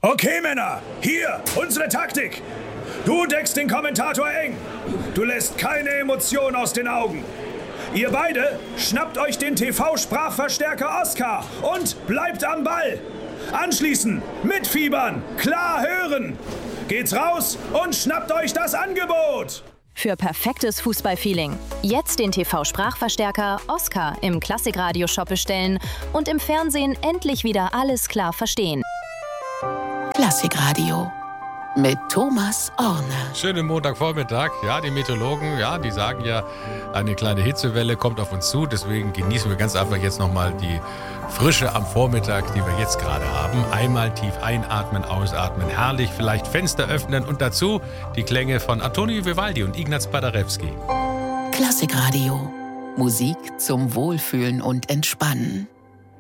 Okay, Männer, hier, unsere Taktik. Du deckst den Kommentator eng. Du lässt keine Emotion aus den Augen. Ihr beide schnappt euch den TV-Sprachverstärker Oscar und bleibt am Ball. Anschließend mitfiebern, klar hören. Geht's raus und schnappt euch das Angebot. Für perfektes Fußballfeeling. Jetzt den TV-Sprachverstärker Oscar im Klassikradio-Shop bestellen und im Fernsehen endlich wieder alles klar verstehen. Klassikradio mit Thomas Orne. Schönen Montagvormittag. Ja, die Meteorologen, die sagen ja, eine kleine Hitzewelle kommt auf uns zu. Deswegen genießen wir ganz einfach jetzt nochmal die Frische am Vormittag, die wir jetzt gerade haben. Einmal tief einatmen, ausatmen, herrlich, vielleicht Fenster öffnen und dazu die Klänge von Antonio Vivaldi und Ignaz Paderewski. Klassikradio. Musik zum Wohlfühlen und Entspannen.